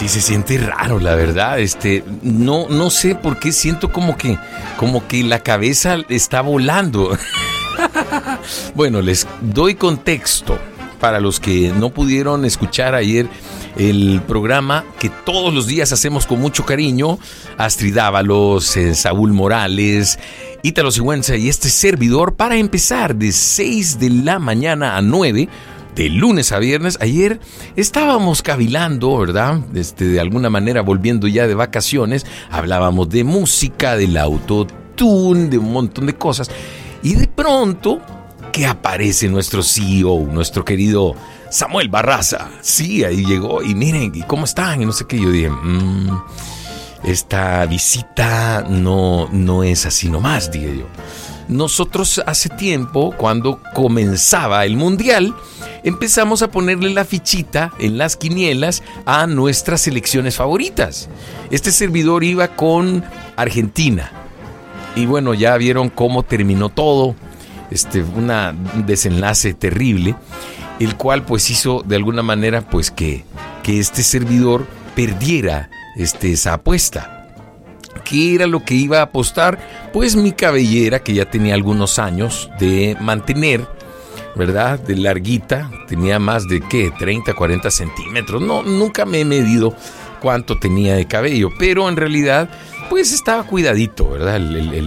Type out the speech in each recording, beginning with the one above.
Sí, se siente raro, la verdad. No sé por qué siento como que la cabeza está volando. Bueno, les doy contexto para los que no pudieron escuchar ayer el programa que todos los días hacemos con mucho cariño. Astrid Ábalos, Saúl Morales, Ítalo Sigüenza y este servidor, para empezar de 6 de la mañana a 9, de lunes a viernes. Ayer estábamos cavilando, ¿verdad? De alguna manera volviendo ya de vacaciones. Hablábamos de música, del autotune, de un montón de cosas. Y de pronto que aparece nuestro CEO, nuestro querido Samuel Barraza. Sí, ahí llegó y miren, ¿y cómo están? Y no sé qué. Yo dije, esta visita no es así nomás, dije yo. Nosotros hace tiempo, cuando comenzaba el Mundial, empezamos a ponerle la fichita en las quinielas a nuestras selecciones favoritas. Este servidor iba con Argentina. Y bueno, ya vieron cómo terminó todo. Un desenlace terrible, el cual pues hizo de alguna manera pues que este servidor perdiera esa apuesta. ¿Qué era lo que iba a apostar? Pues mi cabellera, que ya tenía algunos años de mantener, ¿verdad? De larguita, tenía más de 30, 40 centímetros. No, nunca me he medido cuánto tenía de cabello, pero en realidad pues estaba cuidadito, ¿verdad?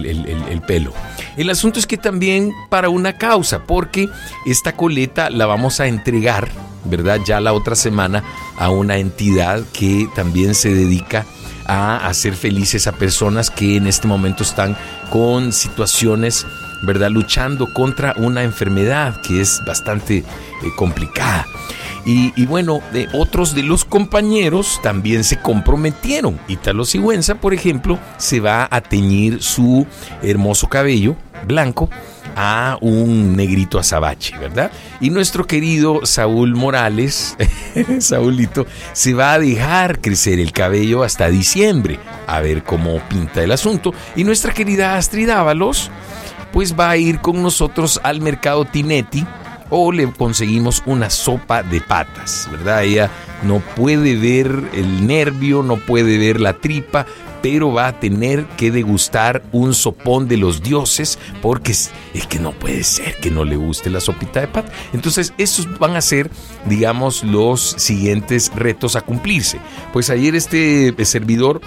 El pelo. El asunto es que también para una causa, porque esta coleta la vamos a entregar, ¿verdad? Ya la otra semana a una entidad que también se dedica a hacer felices a personas que en este momento están con situaciones, ¿verdad? Luchando contra una enfermedad que es bastante complicada. Y bueno, otros de los compañeros también se comprometieron. Ítalo Sigüenza, por ejemplo, se va a teñir su hermoso cabello blanco a un negrito azabache, ¿verdad? Y nuestro querido Saúl Morales, Saúlito, se va a dejar crecer el cabello hasta diciembre, a ver cómo pinta el asunto. Y nuestra querida Astrid Ábalos, pues va a ir con nosotros al mercado Tinetti, o le conseguimos una sopa de patas, ¿verdad? Ella no puede ver el nervio, no puede ver la tripa, pero va a tener que degustar un sopón de los dioses, porque es que no puede ser que no le guste la sopita de pata. Entonces, esos van a ser, digamos, los siguientes retos a cumplirse. Pues ayer este servidor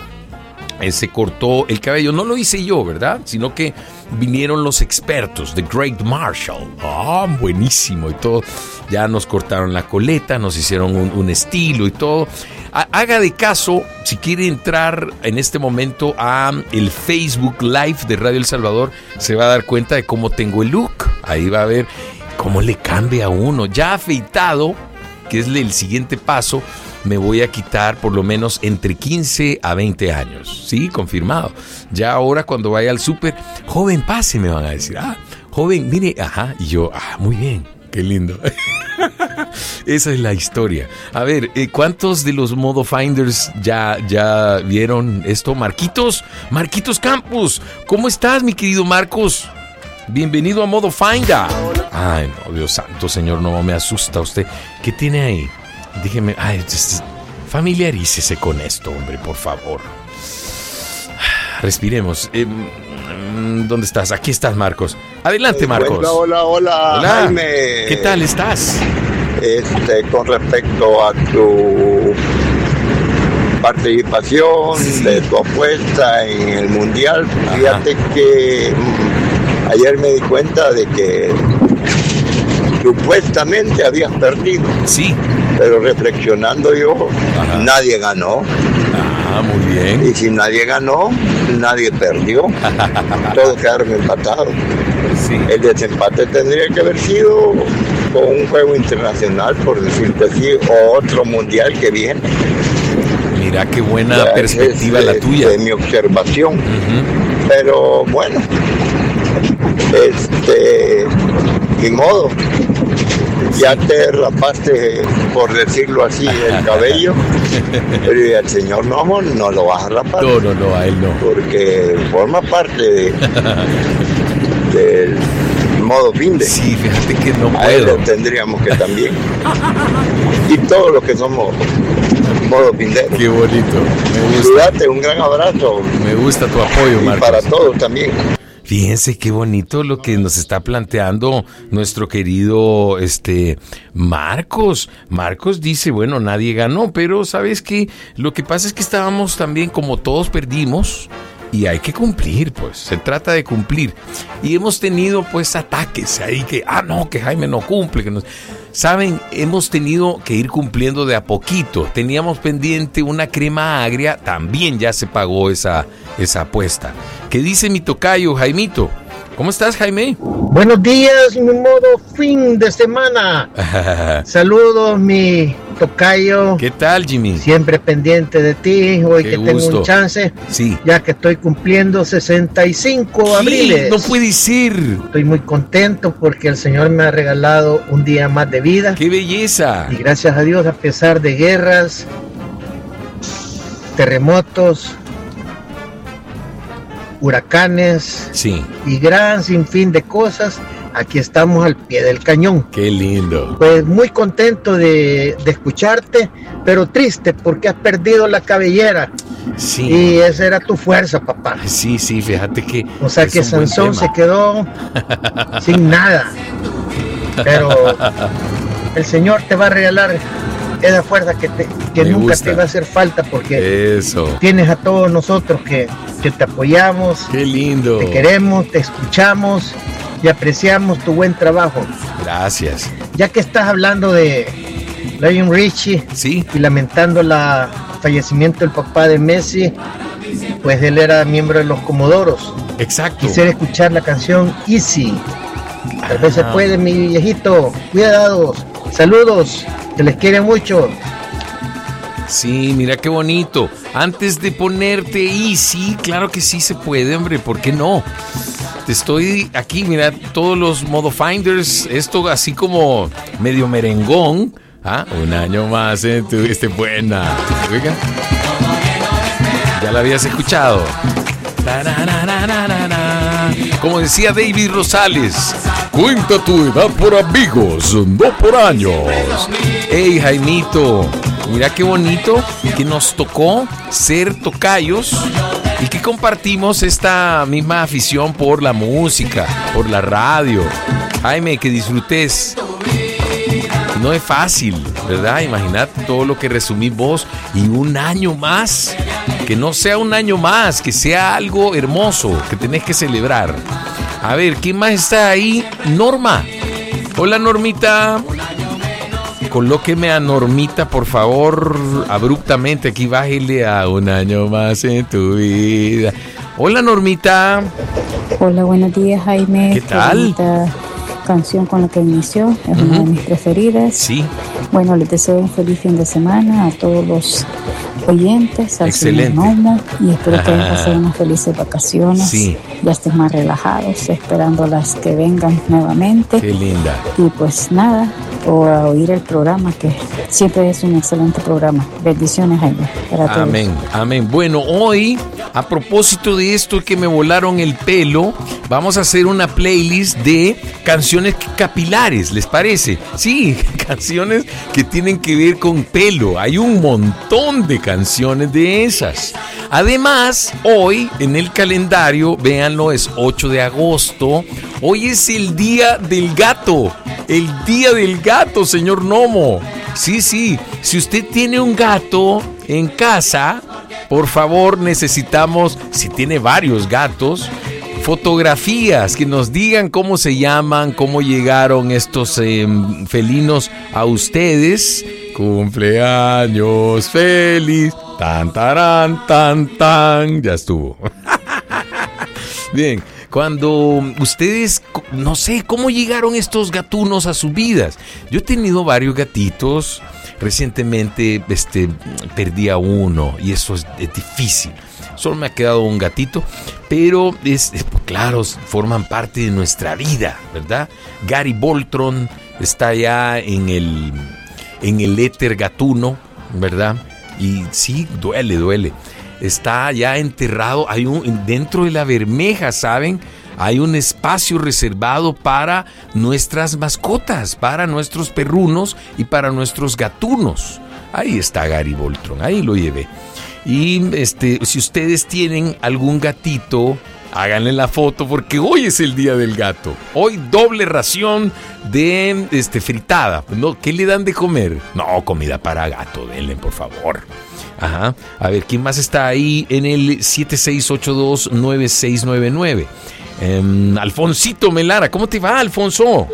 se cortó el cabello. No lo hice yo, ¿verdad? Sino que vinieron los expertos, The Great Marshall. Buenísimo y todo. Ya nos cortaron la coleta, nos hicieron un estilo y todo. Haga de caso, si quiere entrar en este momento a el Facebook Live de Radio El Salvador, se va a dar cuenta de cómo tengo el look. Ahí va a ver cómo le cambia a uno. Ya afeitado, que es el siguiente paso, me voy a quitar por lo menos entre 15 a 20 años. Sí, confirmado. Ya ahora cuando vaya al súper, joven, pase, me van a decir. Joven, mire, y yo, muy bien, qué lindo. Esa es la historia. A ver, ¿cuántos de los Modo Finders ya vieron esto? Marquitos Campos, ¿cómo estás, mi querido Marcos? Bienvenido a Modo Finder. Ay, no, Dios santo, señor, no me asusta usted. ¿Qué tiene ahí? Dígame, familiarícese con esto, hombre, por favor. Respiremos. ¿Dónde estás? Aquí estás, Marcos. Adelante, Marcos. Hola, Jaime. ¿Qué tal estás? Con respecto a tu participación de tu apuesta en el Mundial, fíjate que ayer me di cuenta de que supuestamente habías perdido. Sí. Pero reflexionando yo, nadie ganó. Muy bien. Y si nadie ganó, nadie perdió. Todos quedaron empatados. Sí. El desempate tendría que haber sido con un juego internacional, por decirte así, o otro mundial que viene. Mira qué buena perspectiva la tuya. De mi observación. Pero bueno, ni modo. Ya te rapaste, por decirlo así, el cabello, pero al señor no lo vas a rapar. No, a él no. Porque forma parte del Modo Finder. Sí, fíjate que no puedo. A él lo tendríamos que también. Y todos los que somos modo pindero. Qué bonito, me gusta. Cuídate, un gran abrazo. Me gusta tu apoyo, Y Marcos. para todos también. Fíjense qué bonito lo que nos está planteando nuestro querido Marcos. Marcos dice, bueno, nadie ganó, pero ¿sabes qué? Lo que pasa es que estábamos también, como todos perdimos, y hay que cumplir, pues, se trata de cumplir. Y hemos tenido, pues, ataques ahí que, no, que Jaime no cumple, que no... Saben, hemos tenido que ir cumpliendo de a poquito. Teníamos pendiente una crema agria, también ya se pagó esa apuesta. ¿Qué dice mi tocayo, Jaimito? ¿Cómo estás, Jaime? Buenos días, mi modo fin de semana. Saludos, mi tocayo. ¿Qué tal, Jimmy? Siempre pendiente de ti. Hoy Qué que gusto. tengo un chance, Sí. ya que estoy cumpliendo 65 ¿Qué? abriles. No puede ser. Estoy muy contento porque el Señor me ha regalado un día más de vida. ¡Qué belleza! Y gracias a Dios, a pesar de guerras, terremotos, huracanes Sí, y gran sinfín de cosas, aquí estamos al pie del cañón. qué lindo. Pues muy contento de escucharte, pero triste porque has perdido la cabellera Sí. y esa era tu fuerza, papá. Sí, fíjate que... O sea es que un buen Sansón tema. se quedó sin nada, pero el Señor te va a regalar esa fuerza que Me nunca gusta. te va a hacer falta porque Eso. tienes a todos nosotros que te apoyamos, Qué lindo. te queremos, te escuchamos y apreciamos tu buen trabajo. Gracias. Ya que estás hablando de Lionel Richie Sí, y lamentando el fallecimiento del papá de Messi, pues él era miembro de los Comodoros. exacto. Quisiera escuchar la canción Easy. Tal vez se puede, mi viejito. Cuidados. Saludos. Se les quiere mucho. Sí, mira qué bonito. Antes de ponerte Easy, claro que sí se puede, hombre, ¿por qué no? Te estoy aquí, mira, todos los modo finders, esto así como medio merengón. Un año más, buena. Oiga, ya la habías escuchado. Como decía David Rosales, cuenta tu edad por amigos, no por años. Hey, Jaimito, mira qué bonito que nos tocó ser tocayos y que compartimos esta misma afición por la música, por la radio. Jaime, que disfrutes. No es fácil, ¿verdad? Imagínate todo lo que resumís vos y un año más. Que no sea un año más, que sea algo hermoso que tenés que celebrar. A ver, ¿quién más está ahí? Norma. Hola, Normita. Colóqueme a Normita, por favor, abruptamente. Aquí bájele a un año más en tu vida. Hola, Normita. Hola, buenos días, Jaime. ¿Qué tal? bonita canción con la que inició, es una de mis preferidas. Sí, Bueno, les deseo un feliz fin de semana a todos los oyentes, al Excelente. señor Nomo, y espero que hayan pasado unas felices vacaciones. Sí. Ya estén más relajados, esperando las que vengan nuevamente. qué linda. Y pues nada, o a oír el programa, que siempre es un excelente programa. Bendiciones, Jaime, para todos. Amén, amén. Bueno, hoy, a propósito de esto que me volaron el pelo, vamos a hacer una playlist de canciones capilares, ¿les parece? Sí, canciones que tienen que ver con pelo. Hay un montón de canciones de esas. Además, hoy en el calendario, véanlo, es 8 de agosto. Hoy es el Día del Gato. El Día del Gato, señor Nomo. Sí, si usted tiene un gato en casa, por favor, necesitamos, si tiene varios gatos, fotografías que nos digan cómo se llaman, cómo llegaron estos felinos a ustedes. Cumpleaños feliz. Tan, tarán, tan. Ya estuvo. Bien. Cuando ustedes, no sé, ¿cómo llegaron estos gatunos a sus vidas? Yo he tenido varios gatitos. Recientemente perdí a uno y eso es difícil. Solo me ha quedado un gatito, pero claro, forman parte de nuestra vida, ¿verdad? Gary Boltron está ya en el éter gatuno, ¿verdad? Y sí, duele. Está ya enterrado, dentro de la Bermeja, ¿saben? Hay un espacio reservado para nuestras mascotas, para nuestros perrunos y para nuestros gatunos. Ahí está Gary Voltron, ahí lo llevé. Y si ustedes tienen algún gatito, háganle la foto porque hoy es el día del gato. Hoy doble ración de fritada. ¿No? ¿Qué le dan de comer? No, comida para gato, denle por favor. Ajá. A ver, ¿quién más está ahí en el 7682-9699? Alfonsito Melara, ¿cómo te va, Alfonso?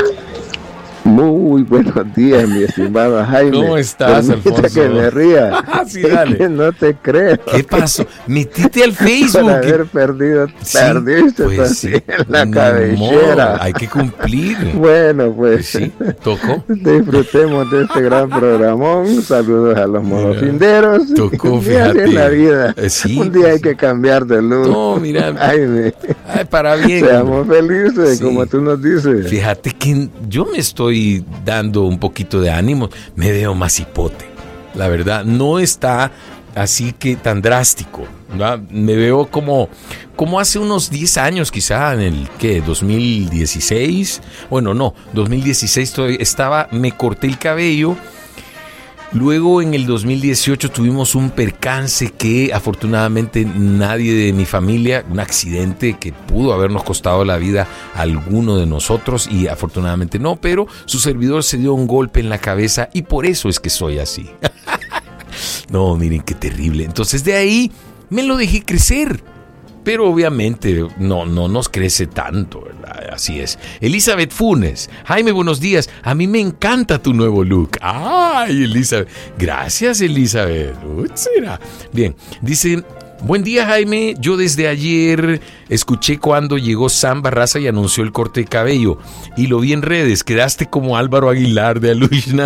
Muy buenos días, mi estimado Jaime. ¿Cómo estás, Alfonso? Que me ría. Sí, dale. Que no te creo. ¿Qué pasó? Metiste al Facebook. Por haber perdido, sí, perdiste pues sí, en la cabellera. Hay que cumplir. Bueno, pues sí, tocó. Disfrutemos de este gran programón. Saludos a los monofinderos. Tocó, fíjate. En la vida. Sí, un día hay que cambiar de luz. No, mira. Jaime. Ay, para bien. Seamos felices, sí. Como tú nos dices. Fíjate que yo me estoy dando un poquito de ánimo, me veo más hipote, la verdad, no está así que tan drástico, ¿verdad? Me veo como hace unos 10 años quizá, en el 2016, bueno no, 2016 todavía me corté el cabello. Luego en el 2018 tuvimos un percance que afortunadamente nadie de mi familia, un accidente que pudo habernos costado la vida a alguno de nosotros y afortunadamente no, pero su servidor se dio un golpe en la cabeza y por eso es que soy así. No, miren qué terrible. Entonces de ahí me lo dejé crecer. Pero obviamente no nos crece tanto, ¿verdad? Así es. Elizabeth Funes. Jaime, buenos días. A mí me encanta tu nuevo look. ¡Ay, Elizabeth! Gracias, Elizabeth. ¿Será? Bien, dice... Buen día, Jaime. Yo desde ayer escuché cuando llegó Sam Barraza y anunció el corte de cabello. Y lo vi en redes. Quedaste como Álvaro Aguilar de Aluishna.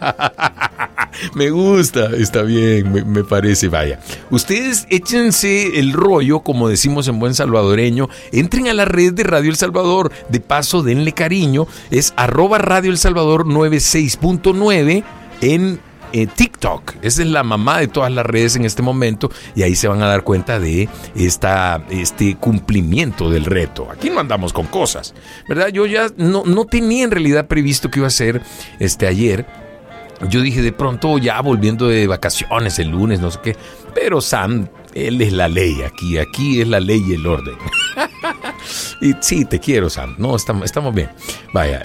Me gusta. Está bien, me parece. Vaya. Ustedes échense el rollo, como decimos en buen salvadoreño. Entren a la red de Radio El Salvador. De paso, denle cariño. Es @Radio El Salvador 96.9 en TikTok. Esa es la mamá de todas las redes en este momento y ahí se van a dar cuenta de este cumplimiento del reto. Aquí no andamos con cosas, ¿verdad? Yo ya no tenía en realidad previsto que iba a hacer ayer. Yo dije de pronto ya volviendo de vacaciones el lunes, no sé qué, pero Sam, él es la ley aquí es la ley y el orden. Y sí, te quiero, Sam. No, estamos bien. Vaya.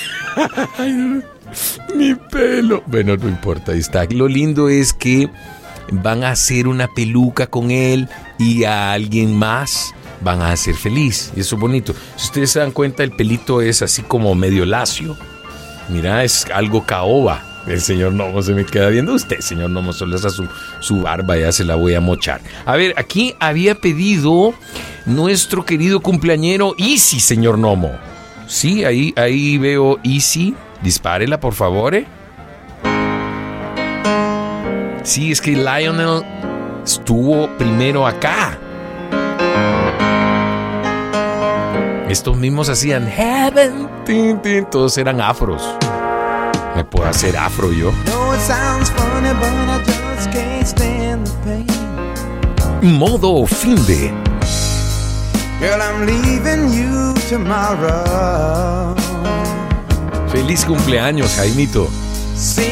Mi pelo. Bueno, no importa, ahí está. Lo lindo es que van a hacer una peluca con él y a alguien más van a hacer feliz. Y eso es bonito. Si ustedes se dan cuenta, el pelito es así como medio lacio. Mira, es algo caoba. El señor Nomo se me queda viendo. Usted, señor Nomo, solo esa su barba, ya se la voy a mochar. A ver, aquí había pedido nuestro querido cumpleañero Easy, señor Nomo. Sí, ahí veo Easy. Dispárela, por favor. Sí, es que Lionel estuvo primero acá. Estos mismos hacían Heaven. Tin, tin, todos eran afros. Me puedo hacer afro yo. Modo finde. Girl, I'm leaving you tomorrow. Feliz cumpleaños, Jaimito.